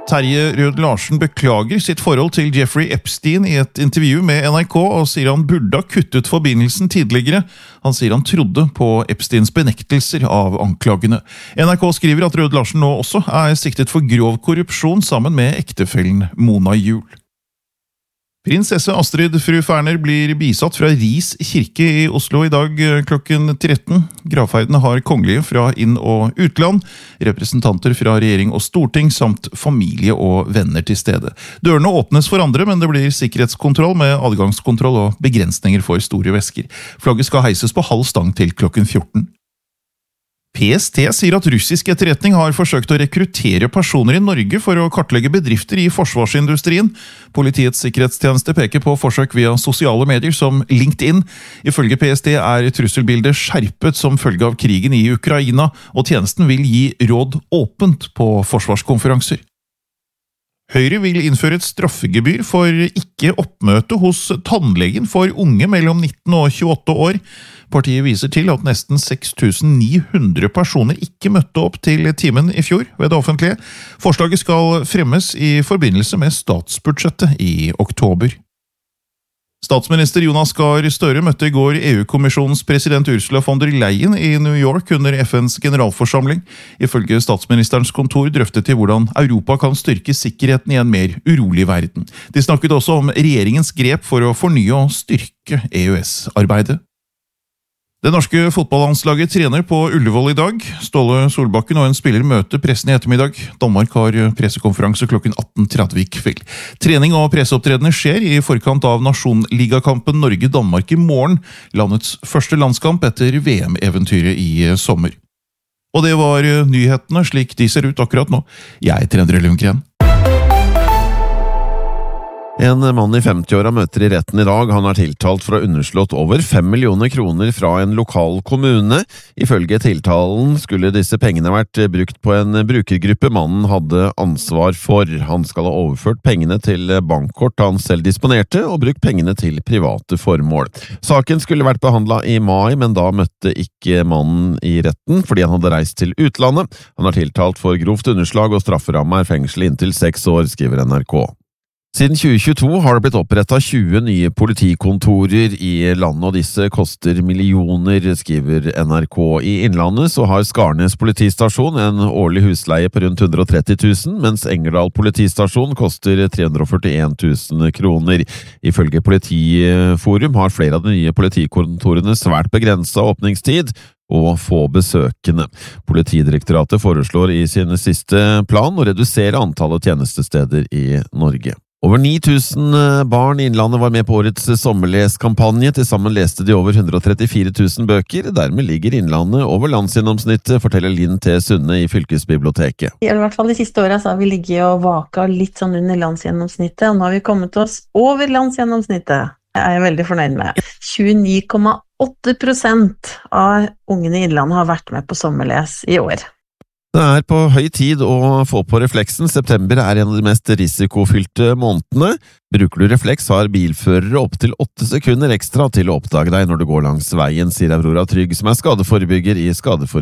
Terje Rød-Larsen beklager sitt forhold til Jeffrey Epstein i et intervju med NRK og sier han burde ha kuttet forbindelsen tidligere. Han sier han trodde på Epsteins benektelser av anklagene. NRK skriver at Rød-Larsen nå også er siktet for grov korrupsjon sammen med ektefellen Mona Juul. Prinsesse Astrid fru Ferner blir bisatt fra Ris kirke i Oslo i dag klokken 13. Gravferdene har kongelige fra inn- og utland, representanter fra regjering og storting, samt familie og venner til stede. Dørene åpnes for andre, men det blir sikkerhetskontroll med adgangskontroll og begrensninger for store vesker. Flagget skal heises på halv stang til klokken 14. PST sier at russisk etterretning har forsøkt å rekruttere personer i Norge for å kartlegge bedrifter i forsvarsindustrien. Politiets sikkerhetstjeneste peker på forsøk via sosiale medier som LinkedIn. Ifølge PST er trusselbildet skjerpet som følge av krigen i Ukraina, og tjenesten vil gi råd åpent på forsvarskonferanser. Høyre vil innføre et straffegebyr for ikke oppmøte hos tannlegen for unge mellom 19 og 28 år. Partiet viser til at nesten 6.900 personer ikke møtte opp til timen i fjor ved det offentlige. Forslaget skal fremmes i forbindelse med statsbudsjettet i oktober. Statsminister Jonas Gahr Støre møtte i går EU-kommisjonens president Ursula von der Leyen i New York under FNs generalforsamling. Ifølge statsministerens kontor drøftet de hvordan Europa kan styrke sikkerheten i en mer urolig verden. De snakket også om regjeringens grep for å fornye og styrke EØS-arbeidet. Det norske fotballandslaget trener på Ullevål i dag. Ståle Solbakken og en spiller møter pressen i ettermiddag. Danmark har pressekonferanse klokken 18.30 i kveld. Trening og presseopptredende skjer i forkant av nasjonligakampen Norge-Danmark i morgen, landets første landskamp etter VM-eventyret i sommer. Og det var nyhetene slik de ser ut akkurat nå. Jeg heter Endre Lundgren. En mann i 50-åra møter i retten i dag. Han er tiltalt for å ha underslått over 5 millioner kroner fra en lokal kommune. Ifølge tiltalen skulle disse pengene vært brukt på en brukergruppe mannen hadde ansvar for. Han skal ha overført pengene til bankkort han selv disponerte, og brukt pengene til private formål. Saken skulle vært behandlet i mai, men da møtte ikke mannen i retten fordi han hadde reist til utlandet. Han er tiltalt for grovt underslag, og strafferamme er fengsel inntil 6 år, skriver NRK. Siden 2022 har det blitt opprettet 20 nye politikontorer i landet, og disse koster millioner, skriver NRK. I Innlandet så har Skarnes politistasjon en årlig husleie på rundt 130 000, mens Engerdal politistasjon koster 341 000 kroner. Ifølge Politiforum har flere av de nye politikontorene svært begrenset åpningstid og få besøkende. Politidirektoratet foreslår i sin siste plan å redusere antallet tjenestesteder i Norge. Over 9000 barn i Innlandet var med på årets sommerleskampanje. Til sammen leste de over 134 000 bøker. Dermed ligger Innlandet over landsgjennomsnittet, forteller Linn T. Sunde i Fylkesbiblioteket. I hvert fall de siste årene så har vi ligget og vaka litt sånn under landsgjennomsnittet, og nå har vi kommet oss over landsgjennomsnittet. Jeg er veldig fornøyd med. 29,8% av ungene i Innlandet har vært med på sommerles i år. Det er på høy tid å få på refleksen. September er en av de mest risikofylte månedene. Bruker du refleks, har bilførere opp til 8 sekunder ekstra til å oppdage deg når du går langs veien, sier Aurora Trygg, som er skadeforebygger i